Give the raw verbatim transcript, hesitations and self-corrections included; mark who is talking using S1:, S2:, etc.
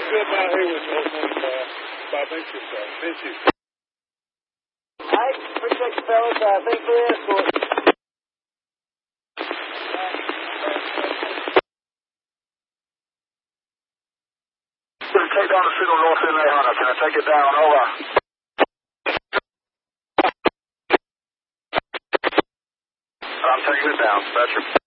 S1: good out here with Oakland, five inches, uh, inches.
S2: All right, appreciate you, fellas. Uh, thanks for the escort.
S3: Take down the signal north in eight hundred. Can I take it down? Over. I'm taking it down. That's your...